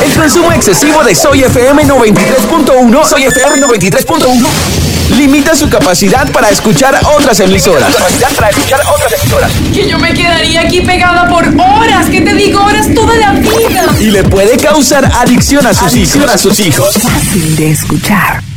El consumo excesivo de Soy FM 93.1, Soy FM 93.1, limita su capacidad para escuchar otras emisoras. Que yo me quedaría aquí pegada por horas, ¿qué te digo? Horas toda la vida. Y le puede causar adicción a sus hijos. Fácil de escuchar.